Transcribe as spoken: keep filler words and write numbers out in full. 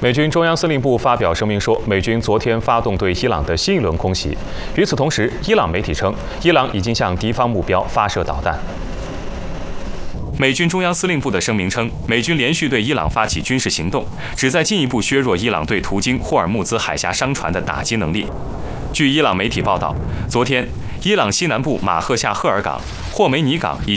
美军中央司令部发表声明说，美军昨天发动对伊朗的新一轮空袭。与此同时，伊朗媒体称，伊朗已经向敌方目标发射导弹。 美军中央司令部的声明称，美军连续对伊朗发起军事行动，旨在进一步削弱伊朗对途经霍尔木兹海峡商船的打击能力。据伊朗媒体报道，昨天，伊朗西南部马赫夏赫尔港、霍梅尼港以